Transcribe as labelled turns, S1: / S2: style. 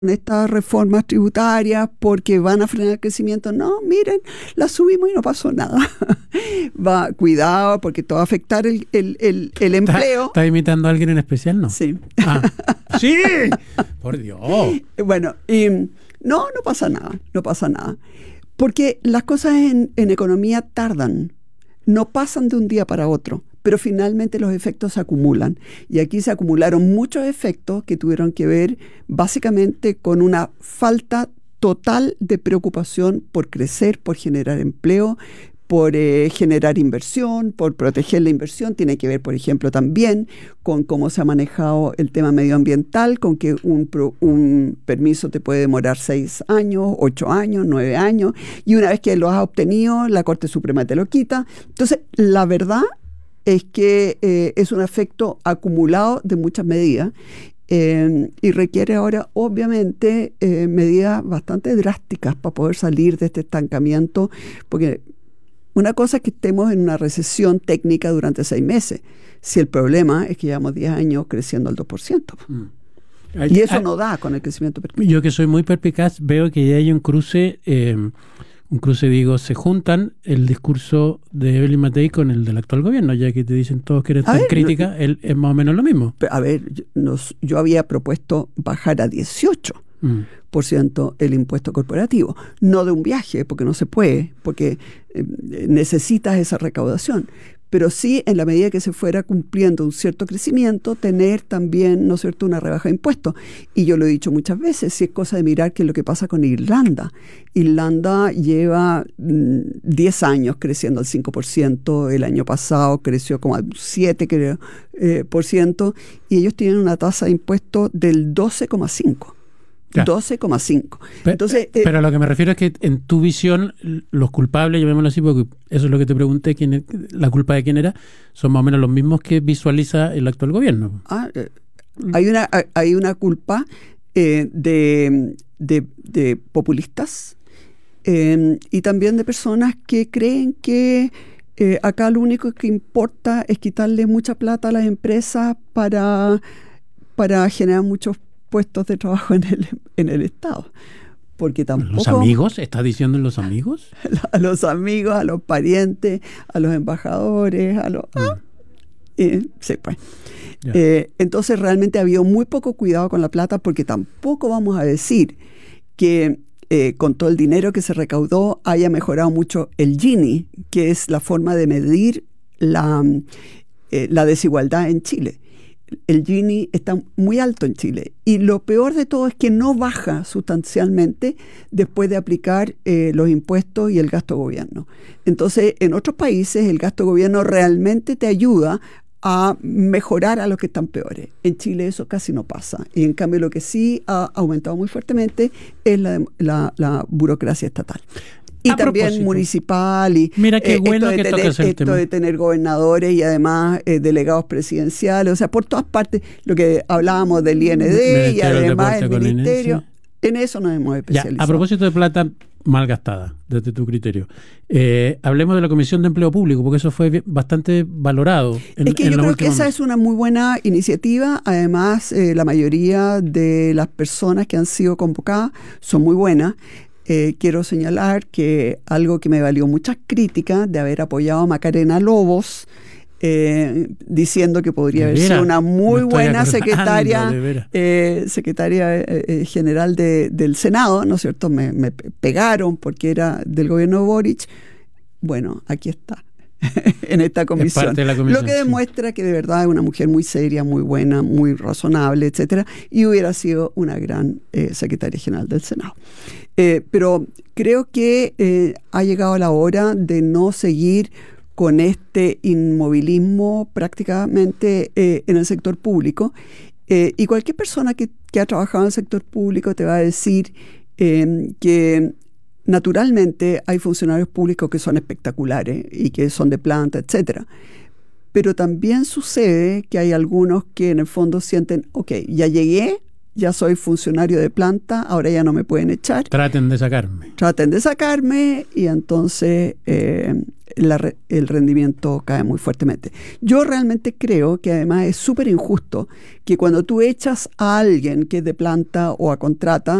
S1: estas reformas tributarias porque van a frenar el crecimiento. No, miren, la subimos y no pasó nada. Cuidado, porque todo va a afectar el empleo.
S2: ¿Estás imitando a alguien en especial? No.
S1: Sí.
S2: ¡Sí! Por Dios.
S1: Bueno, no pasa nada, no pasa nada. Porque las cosas en economía tardan, no pasan de un día para otro. Pero finalmente los efectos se acumulan. Y aquí se acumularon muchos efectos que tuvieron que ver básicamente con una falta total de preocupación por crecer, por generar empleo, por generar inversión, por proteger la inversión. Tiene que ver, por ejemplo, también con cómo se ha manejado el tema medioambiental, con que un permiso te puede demorar 6 años, 8 años, 9 años, y una vez que lo has obtenido, la Corte Suprema te lo quita. Entonces, la verdad es que es un efecto acumulado de muchas medidas y requiere ahora, obviamente, medidas bastante drásticas para poder salir de este estancamiento, porque una cosa es que estemos en una recesión técnica durante 6 meses, si el problema es que llevamos 10 años creciendo al 2%. Y eso no da con el crecimiento per cápita.
S2: Yo que soy muy perspicaz veo que ya hay un cruce, se juntan el discurso de Evelyn Matei con el del actual gobierno, ya que te dicen todos que eres tan crítica, él es más o menos lo mismo.
S1: A ver, yo había propuesto bajar a 18% el impuesto corporativo, no de un viaje, porque no se puede, porque necesitas esa recaudación, pero sí, en la medida que se fuera cumpliendo un cierto crecimiento, tener también, ¿no es cierto?, una rebaja de impuestos. Y yo lo he dicho muchas veces, si es cosa de mirar qué es lo que pasa con Irlanda. Irlanda lleva 10 años creciendo al 5%, el año pasado creció como al 7%, creo, y ellos tienen una tasa de impuestos del 12,5%. Ya. 12,5. Entonces,
S2: pero a lo que me refiero es que en tu visión los culpables, llamémoslo así, porque eso es lo que te pregunté, la culpa de quién era, son más o menos los mismos que visualiza el actual gobierno.
S1: Hay una culpa de populistas y también de personas que creen que acá lo único que importa es quitarle mucha plata a las empresas para generar muchos puestos de trabajo en el Estado. Porque tampoco...
S2: ¿Los amigos? ¿Estás diciendo los amigos?
S1: A los amigos, a los parientes, a los embajadores, a los... sí, pues. Entonces realmente ha habido muy poco cuidado con la plata, porque tampoco vamos a decir que con todo el dinero que se recaudó haya mejorado mucho el Gini, que es la forma de medir la desigualdad en Chile. El Gini está muy alto en Chile y lo peor de todo es que no baja sustancialmente después de aplicar los impuestos y el gasto de gobierno. Entonces, en otros países el gasto de gobierno realmente te ayuda a mejorar a los que están peores. En Chile eso casi no pasa. Y en cambio lo que sí ha aumentado muy fuertemente es la burocracia estatal. Y también municipal, y
S2: mira qué bueno que tocas el tema.
S1: De tener gobernadores y además delegados presidenciales, o sea, por todas partes, lo que hablábamos del IND y además el ministerio, en eso nos hemos especializado.
S2: Ya, a propósito de plata mal gastada, desde tu criterio, hablemos de la Comisión de Empleo Público, porque eso fue bastante valorado.
S1: Es que yo creo que esa es una muy buena iniciativa. Además, la mayoría de las personas que han sido convocadas son muy buenas. Quiero señalar que algo que me valió muchas críticas de haber apoyado a Macarena Lobos, diciendo que podría ser una muy buena secretaria general del Senado, ¿no es cierto? Me pegaron porque era del gobierno de Boric. Bueno, aquí está. En esta comisión.
S2: Es parte de la comisión,
S1: lo que demuestra que de verdad es una mujer muy seria, muy buena, muy razonable, etcétera, y hubiera sido una gran secretaria general del Senado. Pero creo que ha llegado la hora de no seguir con este inmovilismo prácticamente en el sector público. Y cualquier persona que ha trabajado en el sector público te va a decir que naturalmente hay funcionarios públicos que son espectaculares y que son de planta, etcétera. Pero también sucede que hay algunos que en el fondo sienten, ok, ya llegué ya soy funcionario de planta, ahora ya no me pueden echar.
S2: Traten de sacarme.
S1: Y entonces el rendimiento cae muy fuertemente. Yo realmente creo que además es súper injusto que cuando tú echas a alguien que es de planta o a contrata,